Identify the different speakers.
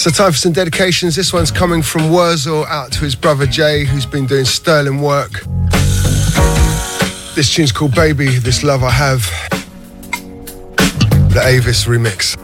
Speaker 1: So time for some dedications. This one's coming from Wurzel out to his brother Jay, who's been doing sterling work. This tune's called Baby, This Love I Have. The Avis remix.